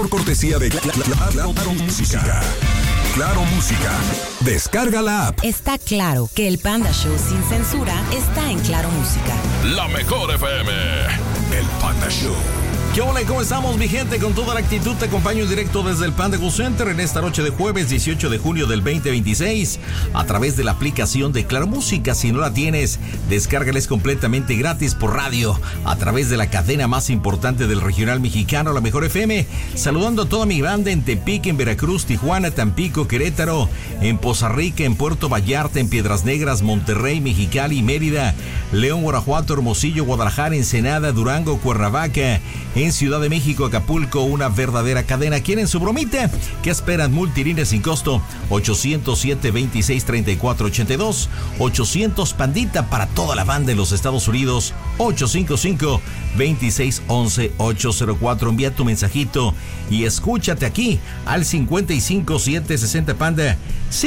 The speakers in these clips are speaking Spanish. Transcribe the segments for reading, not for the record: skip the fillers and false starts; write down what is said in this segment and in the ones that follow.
por cortesía de Claro Música. Claro Música. Descarga la app. Está claro que el Panda Show sin censura está en Claro Música. La mejor FM. El Panda Show. ¿Qué hola? ¿Cómo estamos, mi gente? Con toda la actitud te acompaño en directo desde el Panda Go Center en esta noche de jueves 18 de junio del 2026 a través de la aplicación de Claro Música. Si no la tienes, descárgales completamente gratis por radio a través de la cadena más importante del regional mexicano, La Mejor FM. Saludando a toda mi banda en Tepic, en Veracruz, Tijuana, Tampico, Querétaro, en Poza Rica, en Puerto Vallarta, en Piedras Negras, Monterrey, Mexicali, Mérida, León, Guanajuato, Hermosillo, Guadalajara, Ensenada, Durango, Cuernavaca, en Ciudad de México, Acapulco, una verdadera cadena. ¿Quieren su bromita? ¿Qué esperan? Multilínea sin costo, 807-26-34-82, 800 Pandita para toda la banda en los Estados Unidos, 855-2611-804. Envía tu mensajito y escúchate aquí al 55760 Panda,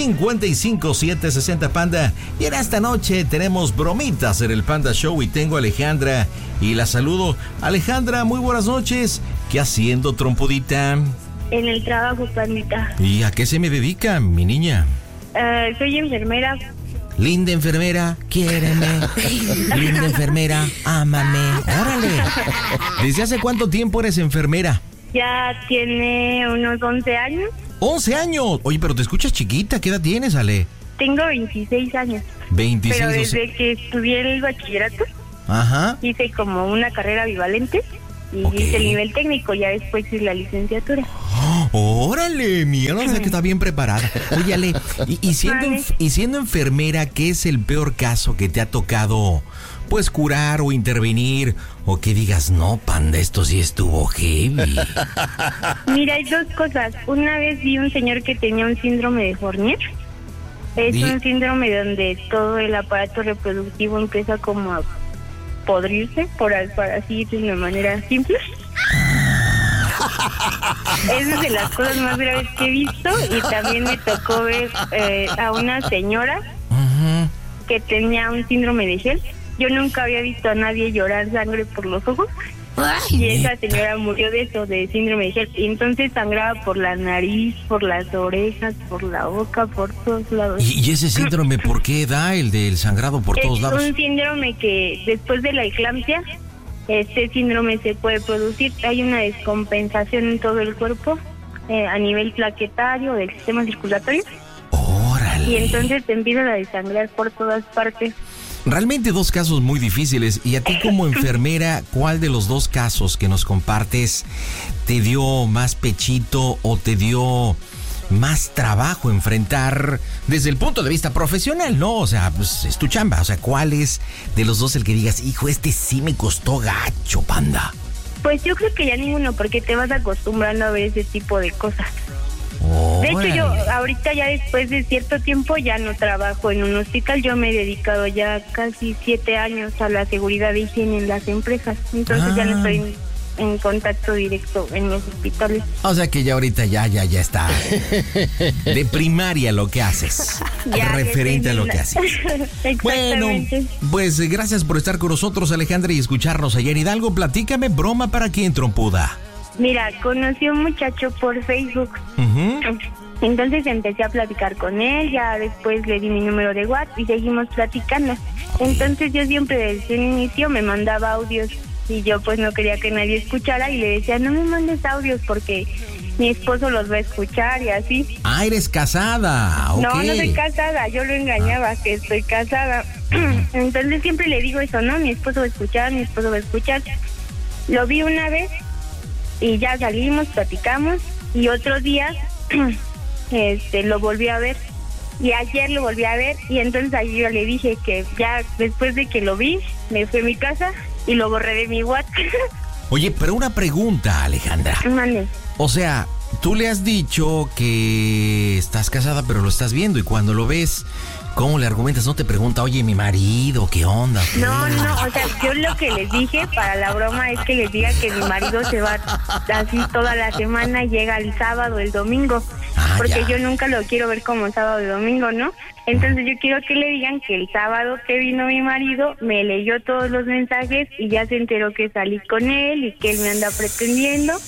55760 Panda. Y en esta noche tenemos bromitas en el Panda Show y tengo a Alejandra y la saludo. Alejandra, muy buenas noches. ¿Qué haciendo, trompudita? En el trabajo, Pandita. ¿Y a qué se me dedica, mi niña? Soy enfermera. Linda enfermera, quiéreme. Linda enfermera, ámame. Órale. ¿Desde hace cuánto tiempo eres enfermera? Ya tiene unos 11 años. 11 años. Oye, pero te escuchas chiquita. ¿Qué edad tienes, Ale? Tengo 26 años. 26 Pero desde que estudié el bachillerato, ajá, hice como una carrera bivalente y hice el nivel técnico, ya después hice la licenciatura. ¡Órale! Mira, o sea que está bien preparada. Oye, Ale, y siendo enfermera, ¿qué es el peor caso que te ha tocado, pues, curar o intervenir? O que digas, no, Panda, esto sí estuvo heavy. Mira, hay dos cosas. Una vez vi un señor que tenía un síndrome de Fournier. Es un síndrome donde todo el aparato reproductivo empieza como a podrirse, para así de una manera simple. Esa es de las cosas más graves que he visto. Y también me tocó ver a una señora que tenía un síndrome de Gel. Yo nunca había visto a nadie llorar sangre por los ojos. Y esa señora murió de eso, de síndrome de Gel. Y entonces sangraba por la nariz, por las orejas, por la boca, por todos lados. ¿Y ese síndrome por qué da el del sangrado por todos lados? Es un síndrome que después de la eclampsia, este síndrome se puede producir. Hay una descompensación en todo el cuerpo a nivel plaquetario del sistema circulatorio. ¡Órale! Y entonces te empiezan a desangrar por todas partes. Realmente dos casos muy difíciles. Y a ti como enfermera, ¿cuál de los dos casos que nos compartes te dio más pechito o te dio más trabajo enfrentar desde el punto de vista profesional, ¿no? O sea, pues es tu chamba. O sea, ¿cuál es de los dos el que digas, hijo, este sí me costó gacho, Panda? Pues yo creo que ya ninguno, porque te vas acostumbrando a ver ese tipo de cosas. De hecho, yo ahorita ya después de cierto tiempo ya no trabajo en un hospital. Yo me he dedicado ya casi 7 años a la seguridad de higiene en las empresas. Entonces ya no estoy en contacto directo en los hospitales. O sea que ya ahorita ya está de primaria lo que haces. Referente a lo que haces. Bueno, pues gracias por estar con nosotros, Alejandra, y escucharnos allá en Hidalgo. Platícame, broma para quién, trompuda. Mira, conocí a un muchacho por Facebook. Entonces empecé a platicar con él, ya después le di mi número de WhatsApp y seguimos platicando. Entonces yo siempre desde el inicio me mandaba audios y yo pues no quería que nadie escuchara y le decía, no me mandes audios porque mi esposo los va a escuchar y así. Ah, eres casada. Okay. No soy casada, yo lo engañaba que estoy casada. Entonces siempre le digo eso, ¿no? Mi esposo va a escuchar, mi esposo va a escuchar. Lo vi una vez y ya salimos, platicamos y otro día lo volví a ver y ayer lo volví a ver y entonces ayer yo le dije que ya después de que lo vi me fui a mi casa y lo borré de mi WhatsApp. Oye, pero una pregunta, Alejandra. Mande. O sea, tú le has dicho que estás casada pero lo estás viendo y cuando lo ves, ¿cómo le argumentas? No te pregunta, oye, mi marido, ¿qué onda? No, o sea, yo lo que les dije para la broma es que les diga que mi marido se va así toda la semana, llega el sábado, el domingo, porque yo nunca lo quiero ver como sábado y domingo, ¿no? Entonces yo quiero que le digan que el sábado que vino mi marido me leyó todos los mensajes y ya se enteró que salí con él y que él me anda pretendiendo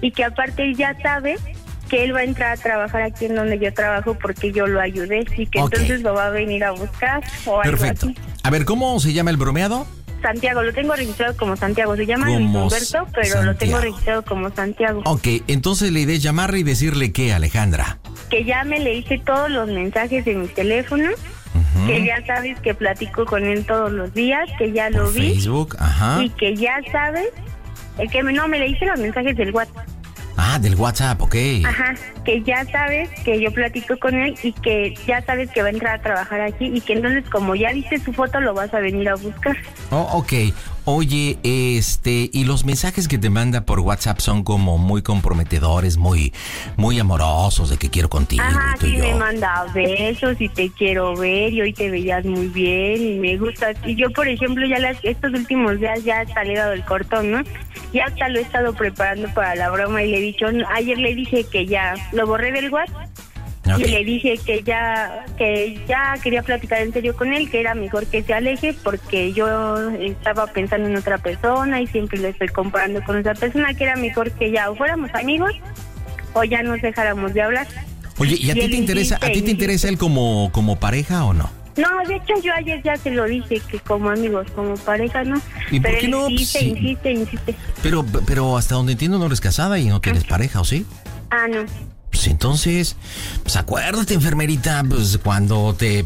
y que aparte él ya sabe que él va a entrar a trabajar aquí en donde yo trabajo porque yo lo ayudé y que entonces lo va a venir a buscar o perfecto. algo así. A ver, ¿cómo se llama el bromeado? Santiago, lo tengo registrado como Santiago. Se llama Luis Humberto, pero Santiago. lo tengo registrado como Santiago. Ok, entonces la idea es llamarle y decirle ¿qué, Alejandra? Que ya me le hice todos los mensajes de mi teléfono, que ya sabes que platico con él todos los días, que ya lo Por vi. Facebook, ajá. Y que ya sabes, me le hice los mensajes del WhatsApp. Ah, del WhatsApp, ok. Ajá, que ya sabes que yo platico con él y que ya sabes que va a entrar a trabajar aquí y que entonces como ya viste su foto lo vas a venir a buscar. Oh, ok. Oye, y los mensajes que te manda por WhatsApp son como muy comprometedores, muy amorosos, de que quiero contigo. Ajá, y tú y sí, yo. me manda besos y te quiero ver y hoy te veías muy bien y me gusta. Y yo, por ejemplo, ya estos últimos días ya hasta le he dado el cortón, ¿no? Ya hasta lo he estado preparando para la broma y le he dicho, ayer le dije que ya lo borré del WhatsApp. Okay. Y le dije que ya quería platicar en serio con él, que era mejor que se aleje porque yo estaba pensando en otra persona y siempre le estoy comparando con esa persona, que era mejor que ya o fuéramos amigos o ya nos dejáramos de hablar. Oye, ¿y a ti te interesa él como pareja o no? No, de hecho yo ayer ya se lo dije, que como amigos, como pareja, ¿no? ¿Y pero por qué no? insiste. Pero hasta donde entiendo no eres casada y no tienes pareja, ¿o sí? Ah, no. Pues entonces, pues acuérdate, enfermerita, pues cuando te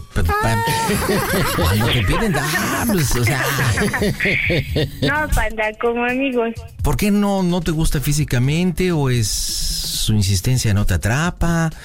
piden pues, o sea. No, panda, como amigos. ¿Por qué no te gusta físicamente o es su insistencia no te atrapa